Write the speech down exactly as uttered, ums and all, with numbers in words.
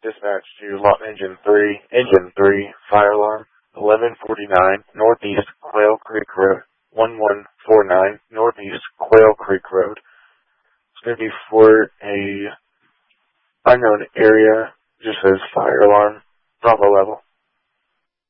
Dispatch to lot engine three, engine three, fire alarm, eleven forty-nine, northeast Quail Creek Road, one one four nine, northeast Quail Creek Road. It's going to be for a unknown area, just says fire alarm, Bravo level.